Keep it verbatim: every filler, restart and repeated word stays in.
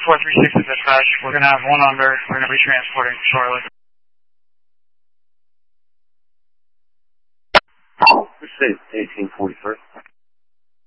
four three six is dispatch. We're going to have one under. We're going to be transporting shortly. Which is eighteen forty-first.